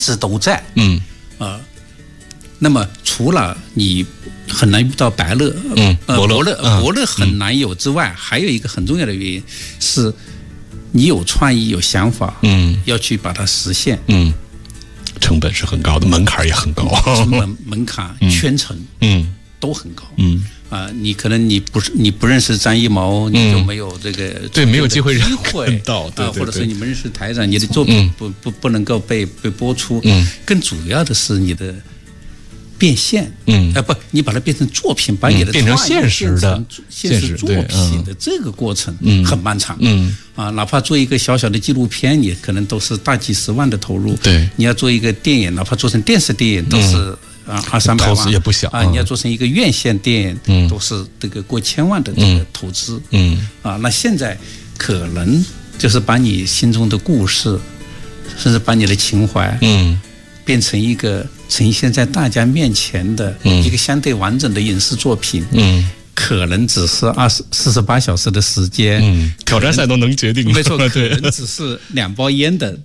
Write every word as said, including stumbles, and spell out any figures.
直都在。 嗯， 啊、呃，那么除了你很难遇到白乐， 嗯， 呃， 伯乐， 伯乐， 嗯、 伯乐很难有之外，嗯、还有一个很重要的原因是，你有创意、有想法， 嗯， 要去把它实现， 嗯，成本是很高的，门槛也很高， 成本、门槛、 嗯、 圈层， 嗯， 都很高， 嗯。 啊、呃，你可能你不是你不认识张艺谋， 嗯、 你就没有这个对没有机会看到，对对对啊，或者是你们认识台长，你的作品不、嗯、不不能够被被播出。 嗯， 更主要的是你的变现， 嗯， 啊、呃、不，你把它变成作品，把你的、 嗯、变成现实的现实作品的这个过程， 嗯， 很漫长， 嗯啊，哪怕做一个小小的纪录片，你可能都是大几十万的投入， 对， 你要做一个电影，哪怕做成电视电影，都是。嗯啊，二三百万投资也不小啊！你要做成一个院线电影， 嗯， 都是这个过千万的这个投资， 嗯啊，那现在可能就是把你心中的故事，甚至把你的情怀， 嗯， 变成一个呈现在大家面前的一个相对完整的影视作品， 嗯， 可能只是二十四十八小时的时间， 嗯，挑战赛都能决定， 没错，可能只是两包烟的